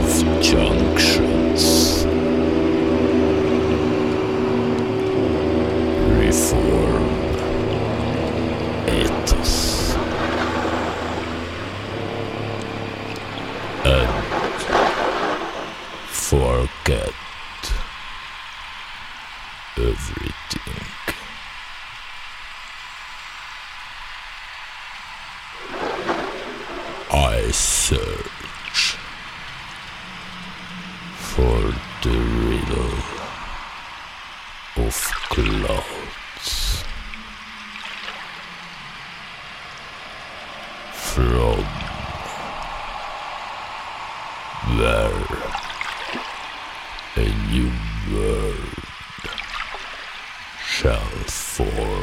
of junctions. Reform ethos and forget everything. I search for the riddle of clouds. From where a new world shall form.